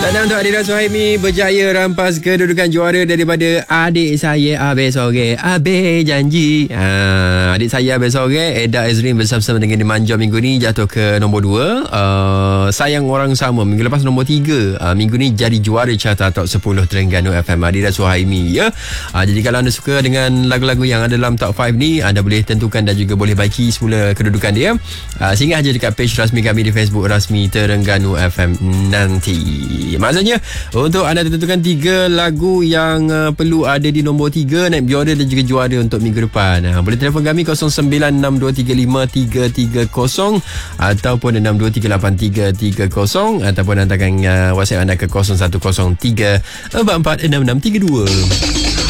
Dan untuk Adira Suhaimi berjaya rampas kedudukan juara daripada adik saya Abe Sore. Abe janji. Adik saya Abe Sore, Eda Ezrin bersama-sama dengan Dimanja minggu ni jatuh ke nombor 2. Sayang orang sama minggu lepas nombor 3. Minggu ni jadi juara carta top 10 Terengganu FM, Adira Suhaimi ya. Jadi kalau anda suka dengan lagu-lagu yang ada dalam top 5 ni, anda boleh tentukan dan juga boleh baiki semula kedudukan dia. Singgah aja dekat page rasmi kami di Facebook rasmi Terengganu FM nanti. Maksudnya untuk anda tentukan 3 lagu yang perlu ada di nombor 3 naik juara dan juga juara untuk minggu depan. Boleh telefon kami 0962353330 ataupun 62383330 ataupun hantarkan WhatsApp anda ke 0103446632.